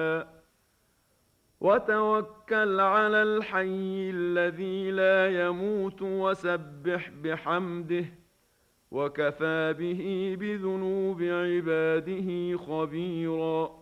وكيلا وتوكل على الحي الذي لا يموت وسبح بحمده وكفى به بذنوب عباده خبيرا